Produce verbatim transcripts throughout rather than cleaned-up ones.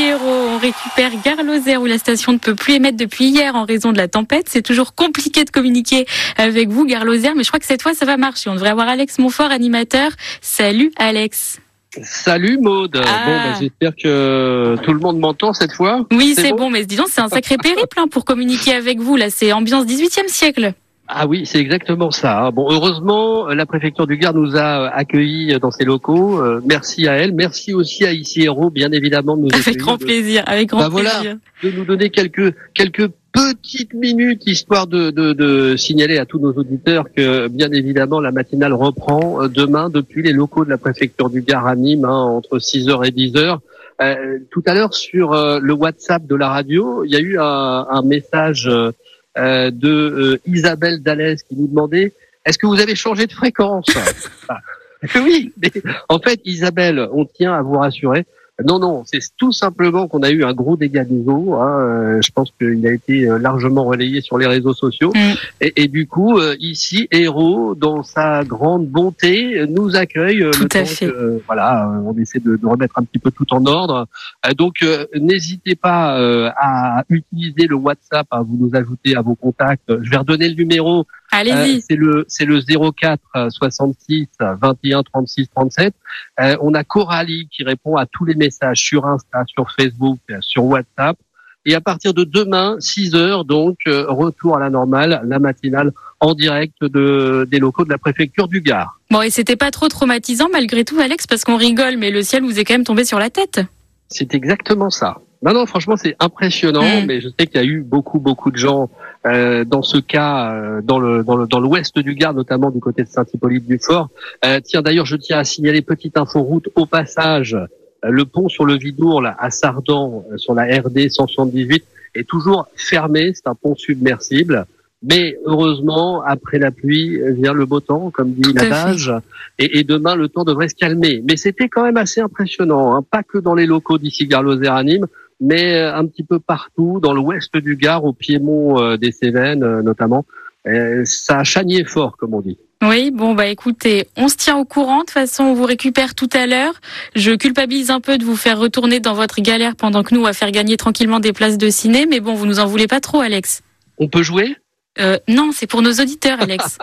Hérault, on récupère Gare Lozère où la station ne peut plus émettre depuis hier en raison de la tempête. C'est toujours compliqué de communiquer avec vous, Gare Lozère, mais je crois que cette fois ça va marcher. On devrait avoir Alex Montfort, animateur. Salut Alex. Salut Maude. Ah. Bon, bah, j'espère que tout le monde m'entend cette fois. Oui, c'est, c'est bon, bon, mais dis donc, c'est un sacré périple hein, pour communiquer avec vous. Là, c'est ambiance dix-huitième siècle. Ah oui, c'est exactement ça. Bon, heureusement, la préfecture du Gard nous a accueillis dans ses locaux. Euh, merci à elle. Merci aussi à Ici Hérault, bien évidemment, de nous Avec grand plaisir, avec grand bah, plaisir. Voilà, de nous donner quelques quelques petites minutes histoire de, de de signaler à tous nos auditeurs que, bien évidemment, la matinale reprend demain depuis les locaux de la préfecture du Gard à Nîmes, hein, entre six heures et dix heures. Euh, tout à l'heure, sur euh, le WhatsApp de la radio, il y a eu un, un message. Euh, Euh, de euh, Isabelle Dallès qui nous demandait est-ce que vous avez changé de fréquence? Ah, oui, mais en fait Isabelle, on tient à vous rassurer. Non, non, c'est tout simplement qu'on a eu un gros dégât des eaux. Hein. Euh, je pense qu'il a été largement relayé sur les réseaux sociaux. Mmh. Et, et du coup, euh, ici, Hérault, dans sa grande bonté, nous accueille. Tout le à temps fait. que, voilà, on essaie de, de remettre un petit peu tout en ordre. Euh, donc, euh, n'hésitez pas euh, à utiliser le WhatsApp, à vous nous ajouter à vos contacts. Je vais redonner le numéro. Allez-y. Euh, c'est le c'est le zéro quatre soixante-six vingt et un trente-six trente-sept. Euh, on a Coralie qui répond à tous les messages sur Insta, sur Facebook, sur WhatsApp. Et à partir de demain, six heures, donc euh, retour à la normale, la matinale en direct de des locaux de la préfecture du Gard. Bon, et c'était pas trop traumatisant malgré tout, Alex, parce qu'on rigole, mais le ciel vous est quand même tombé sur la tête. C'est exactement ça. Non, non, franchement, c'est impressionnant, mmh. mais je sais qu'il y a eu beaucoup, beaucoup de gens euh, dans ce cas, euh, dans le dans le dans l'ouest du Gard, notamment du côté de Saint-Hippolyte-du-Fort. Euh, tiens, d'ailleurs, je tiens à signaler, petite info route au passage, euh, le pont sur le Vidour, là, à Sardan, euh, sur la R D cent soixante-dix-huit, est toujours fermé. C'est un pont submersible. Mais heureusement, après la pluie vient le beau temps, comme dit l'adage, et, et demain le temps devrait se calmer. Mais c'était quand même assez impressionnant, hein, pas que dans les locaux d'ici Gare Lozère à Nîmes, mais un petit peu partout, dans l'ouest du Gard, au piémont euh, des Cévennes euh, notamment. Euh, ça a chagné fort, comme on dit. Oui, bon bah écoutez, on se tient au courant. De toute façon, on vous récupère tout à l'heure. Je culpabilise un peu de vous faire retourner dans votre galère pendant que nous, on va faire gagner tranquillement des places de ciné. Mais bon, vous nous en voulez pas trop, Alex. On peut jouer ? Euh, non, c'est pour nos auditeurs, Alex.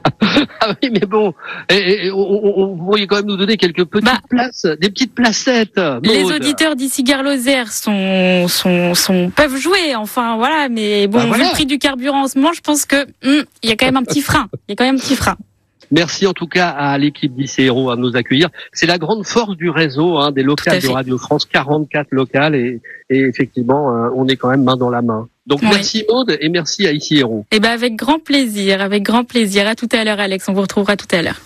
Ah oui, mais bon, et, et, on, on, vous pourriez quand même nous donner quelques petites bah, places, des petites placettes. Maude. Les auditeurs d'ici Gare Lozère sont, sont, sont, peuvent jouer, enfin voilà, mais bon, bah, voilà. Vu le prix du carburant en ce moment, je pense que hum, il y a quand même un petit frein. Il y a quand même un petit frein. Merci en tout cas à l'équipe d'Ici Hérault à nous accueillir. C'est la grande force du réseau, hein, des locales de Radio France, quarante-quatre locales, et, et effectivement, euh, on est quand même main dans la main. Donc oui. Merci Maude et merci à Ici Hérault. Eh ben avec grand plaisir, avec grand plaisir. À tout à l'heure, Alex. On vous retrouvera tout à l'heure.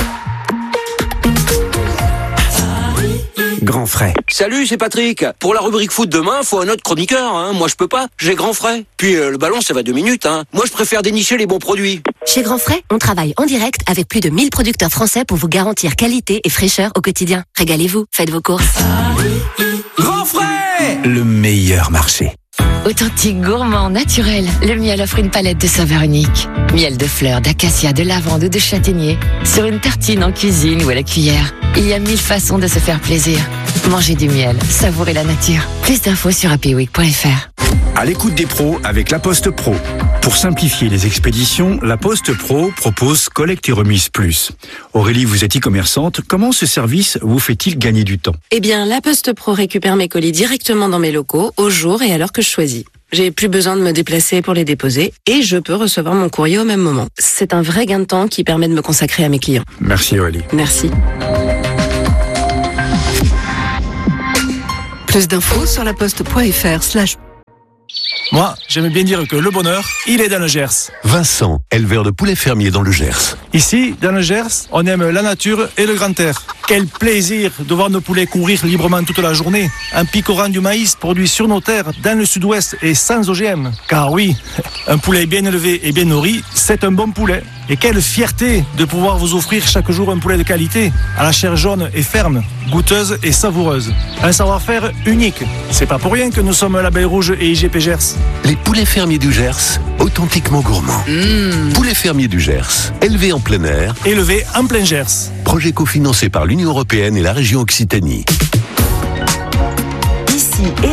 Grand frais. Salut, c'est Patrick. Pour la rubrique foot demain, faut un autre chroniqueur. Hein. Moi, je peux pas. J'ai Grand frais. Puis euh, le ballon, ça va deux minutes. Hein. Moi, je préfère dénicher les bons produits. Chez Grand frais, on travaille en direct avec plus de mille producteurs français pour vous garantir qualité et fraîcheur au quotidien. Régalez-vous, faites vos courses. Grand frais, le meilleur marché. Authentique, gourmand, naturel, le miel offre une palette de saveurs uniques. Miel de fleurs, d'acacia, de lavande ou de châtaignier. Sur une tartine, en cuisine ou à la cuillère. Il y a mille façons de se faire plaisir. Mangez du miel, savourez la nature. Plus d'infos sur happy week point f r. À l'écoute des pros avec La Poste Pro. Pour simplifier les expéditions, La Poste Pro propose collecte et remise plus. Aurélie, vous êtes e-commerçante. Comment ce service vous fait-il gagner du temps ? Eh bien, La Poste Pro récupère mes colis directement dans mes locaux, au jour et à l'heure que je choisis. J'ai plus besoin de me déplacer pour les déposer et je peux recevoir mon courrier au même moment. C'est un vrai gain de temps qui permet de me consacrer à mes clients. Merci Aurélie. Merci. Plus d'infos sur laposte point f r slash Moi, j'aime bien dire que le bonheur, il est dans le Gers. Vincent, éleveur de poulets fermiers dans le Gers. Ici, dans le Gers, on aime la nature et le grand air. Quel plaisir de voir nos poulets courir librement toute la journée, en picorant du maïs produit sur nos terres, dans le sud-ouest et sans O G M. Car oui, un poulet bien élevé et bien nourri, c'est un bon poulet. Et quelle fierté de pouvoir vous offrir chaque jour un poulet de qualité, à la chair jaune et ferme, goûteuse et savoureuse. Un savoir-faire unique. C'est pas pour rien que nous sommes Label Rouge et I G P Gers. Les poulets fermiers du Gers, authentiquement gourmands. Mmh. Poulets fermiers du Gers, élevés en plein air. Élevés en plein Gers. Projet cofinancé par l'Union européenne et la région Occitanie. Ici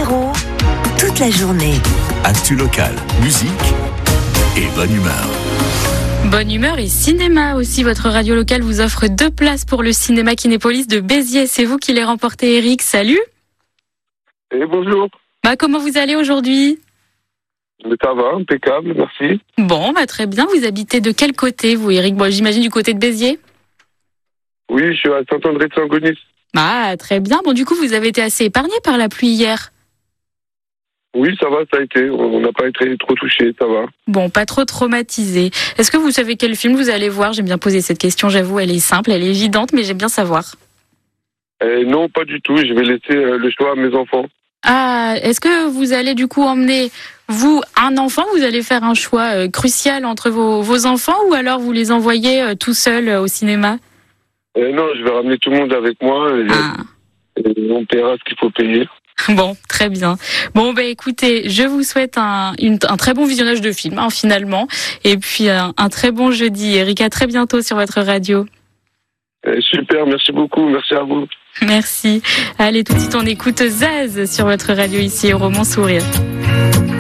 la journée. Actu locale, musique et bonne humeur. Bonne humeur et cinéma aussi. Votre radio locale vous offre deux places pour le cinéma Kinépolis de Béziers. C'est vous qui les remportez, Eric. Salut. Et bonjour. Bah, comment vous allez aujourd'hui ? Ça va, impeccable, merci. Bon, bah, très bien. Vous habitez de quel côté, vous, Eric ? Bon, j'imagine du côté de Béziers ? Oui, je suis à Saint-André-de-Saint-Gonis. Ah, très bien. Bon, du coup, vous avez été assez épargné par la pluie hier. Oui, ça va, ça a été. On n'a pas été trop touchés, ça va. Bon, pas trop traumatisé. Est-ce que vous savez quel film vous allez voir ? J'aime bien poser cette question, j'avoue, elle est simple, elle est évidente, mais j'aime bien savoir. Euh, non, pas du tout. Je vais laisser euh, le choix à mes enfants. Ah, est-ce que vous allez du coup emmener, vous, un enfant ? Vous allez faire un choix euh, crucial entre vos, vos enfants ou alors vous les envoyez euh, tout seuls euh, au cinéma ? euh, Non, je vais ramener tout le monde avec moi et, ah. et on paiera ce qu'il faut payer. Bon, très bien. Bon, bah écoutez, je vous souhaite un, une, un très bon visionnage de film, hein, finalement. Et puis un, un très bon jeudi. Eric, à très bientôt sur votre radio. Euh, super, merci beaucoup, merci à vous. Merci. Allez, tout de suite, on écoute Zaz sur votre radio ici au Roman Sourire.